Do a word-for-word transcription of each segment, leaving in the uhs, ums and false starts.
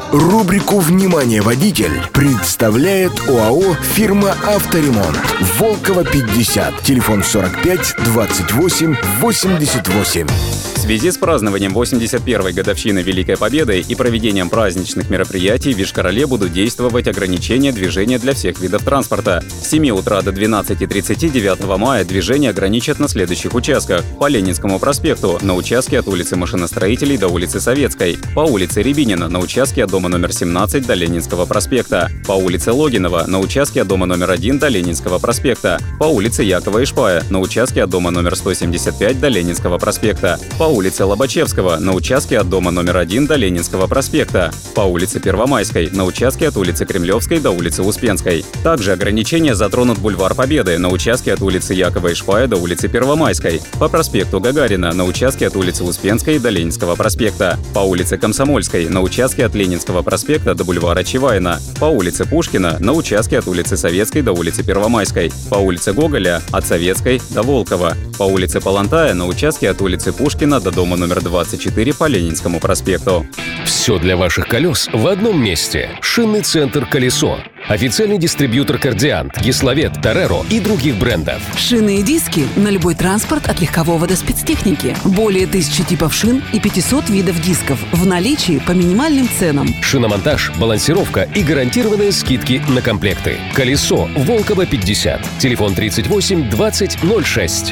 Рубрику «Внимание, водитель» представляет ОАО «Фирма Авторемонт». Волкова, пятьдесят. Телефон сорок пять двадцать восемь восемьдесят восемь. В связи с празднованием восемьдесят первой годовщины Великой Победы и проведением праздничных мероприятий в Йошкар-Оле будут действовать ограничения движения для всех видов транспорта. С семи утра до двенадцати тридцати девятого мая движение ограничат на следующих участках: по Ленинскому проспекту на участке от улицы Машиностроителей до улицы Советской, по улице Рябинина на участке от дома номер семнадцать до Ленинского проспекта, по улице Логинова на участке от дома номер один до Ленинского проспекта, по улице Якова Ишпая на участке от дома номер сто семьдесят пять до Ленинского проспекта, по улице Лобачевского на участке от дома номер один до Ленинского проспекта, по улице Первомайской на участке от улицы Кремлевской до улицы Успенской. Также ограничения затронут бульвар Победы на участке от улицы Якова Ишпая до улицы Первомайской, по проспекту Гагарина на участке от улицы Успенской до Ленинского проспекта, по улице Комсомольской на участке от Ленинского проспекта до бульвара Чевайна, по улице Пушкина на участке от улицы Советской до улицы Первомайской, по улице Гоголя от Советской до Волкова, по улице Палантая на участке от улицы Пушкина до дома номер двадцать четыре по Ленинскому проспекту. Все для ваших колес в одном месте. Шинный центр «Колесо». Официальный дистрибьютор «Кардиант», «Гисловет», «Тореро» и других брендов. Шины и диски на любой транспорт от легкового до спецтехники. Более тысячи типов шин и пятисот видов дисков в наличии по минимальным ценам. Шиномонтаж, балансировка и гарантированные скидки на комплекты. «Колесо», Волкова, пятьдесят. Телефон тридцать восемь двадцать ноль шесть.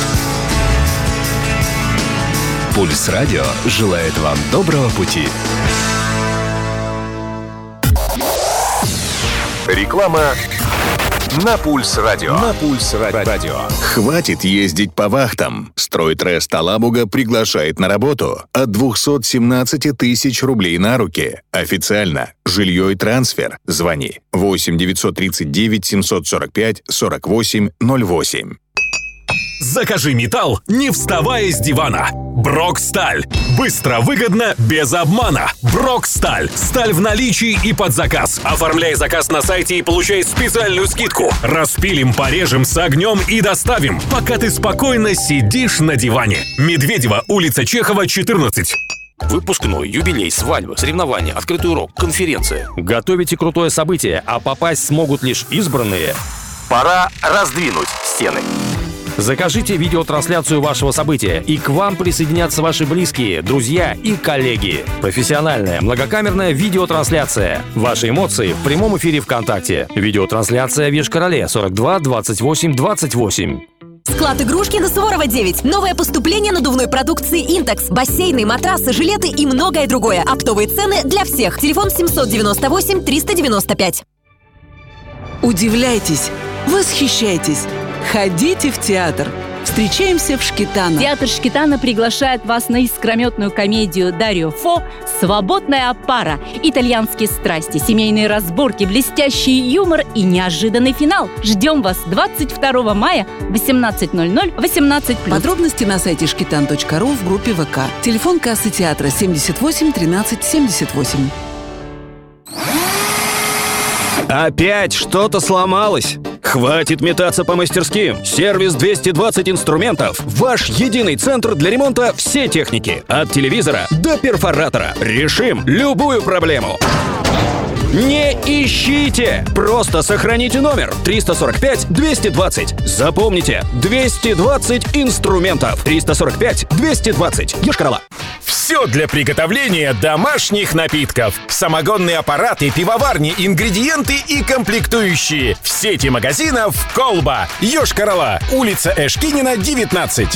Пульс радио желает вам доброго пути. Реклама на Пульс радио. На Пульс радио. Хватит ездить по вахтам. Стройтрест Алабуга приглашает на работу от двухсот семнадцати тысяч рублей на руки. Официально. Жилье и трансфер. Звони восемь девятьсот тридцать девять семьсот сорок пять сорок восемь ноль восемь. Закажи металл, не вставая с дивана. Броксталь. Быстро, выгодно, без обмана. Броксталь. Сталь в наличии и под заказ. Оформляй заказ на сайте и получай специальную скидку. Распилим, порежем с огнем и доставим, пока ты спокойно сидишь на диване. Медведева, улица Чехова, четырнадцать. Выпускной, юбилей, свадьба, соревнования, открытый урок, конференция. Готовите крутое событие, а попасть смогут лишь избранные. Пора раздвинуть стены. Закажите видеотрансляцию вашего события, и к вам присоединятся ваши близкие, друзья и коллеги. Профессиональная многокамерная видеотрансляция. Ваши эмоции в прямом эфире ВКонтакте. Видеотрансляция в Йошкар-Оле сорок два двадцать восемь двадцать восемь. Склад игрушки на Суворова девять. Новое поступление надувной продукции «Интекс». Бассейны, матрасы, жилеты и многое другое. Оптовые цены для всех. Телефон семьсот девяносто восемь триста девяносто пять. Удивляйтесь, восхищайтесь. Ходите в театр. Встречаемся в Шкитано. Театр Шкитано приглашает вас на искрометную комедию Дарио Фо «Свободная пара». Итальянские страсти, семейные разборки, блестящий юмор и неожиданный финал. Ждем вас двадцать второго мая в восемнадцать ноль ноль, восемнадцать плюс. Подробности на сайте шкитан точка ру в группе ВК. Телефон кассы театра семьдесят восемь тринадцать семьдесят восемь. Опять что-то сломалось? Хватит метаться по мастерским. Сервис двести двадцать инструментов. Ваш единый центр для ремонта всей техники. От телевизора до перфоратора. Решим любую проблему. Не ищите! Просто сохраните номер триста сорок пять двести двадцать. Запомните, двести двадцать инструментов. триста сорок пять двести двадцать. Йошкар-Ола. Все для приготовления домашних напитков. Самогонные аппараты, пивоварни, ингредиенты и комплектующие. В сети магазинов «Колба». Йошкар-Ола. Улица Эшкинина, девятнадцать.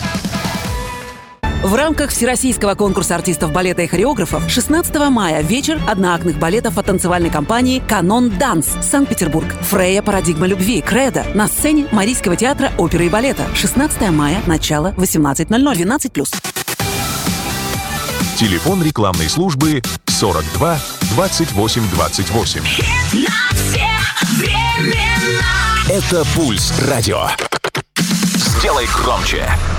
В рамках Всероссийского конкурса артистов балета и хореографов шестнадцатого мая вечер одноактных балетов от танцевальной компании «Канон Данс», Санкт-Петербург. Фрея «Парадигма любви», «Кредо» на сцене Марийского театра оперы и балета. шестнадцатого мая, начало восемнадцать ноль ноль, двенадцать плюс. Телефон рекламной службы сорок два двадцать восемь двадцать восемь. На все времена. Это Пульс радио. Сделай громче.